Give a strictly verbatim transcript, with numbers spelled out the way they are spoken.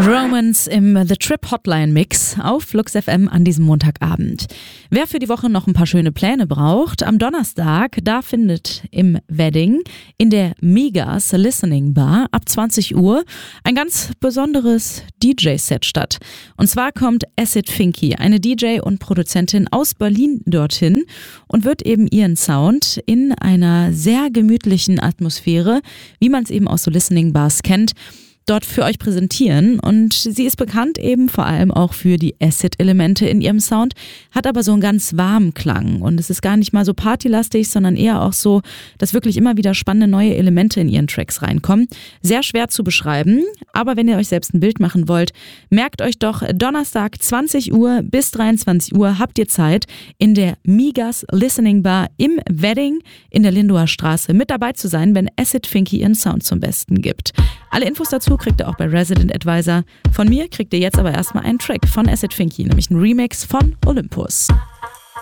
Romance im The Trip Hotline Mix auf Flux F M an diesem Montagabend. Wer für die Woche noch ein paar schöne Pläne braucht, am Donnerstag, da findet im Wedding in der Migas Listening Bar ab zwanzig Uhr ein ganz besonderes D J-Set statt. Und zwar kommt Acid Finky, eine D J und Produzentin aus Berlin, dorthin und wird eben ihren Sound in einer sehr gemütlichen Atmosphäre, wie man es eben aus so Listening Bars kennt, dort für euch präsentieren. Und sie ist bekannt eben vor allem auch für die Acid-Elemente in ihrem Sound, hat aber so einen ganz warmen Klang und es ist gar nicht mal so partylastig, sondern eher auch so, dass wirklich immer wieder spannende neue Elemente in ihren Tracks reinkommen. Sehr schwer zu beschreiben, aber wenn ihr euch selbst ein Bild machen wollt, merkt euch doch, Donnerstag zwanzig Uhr bis dreiundzwanzig Uhr habt ihr Zeit, in der Migas Listening Bar im Wedding in der Lindower Straße mit dabei zu sein, wenn Acid Finky ihren Sound zum Besten gibt. Alle Infos dazu kriegt ihr auch bei Resident Advisor. Von mir kriegt ihr jetzt aber erstmal einen Track von Acid Finky, nämlich einen Remix von Olympus.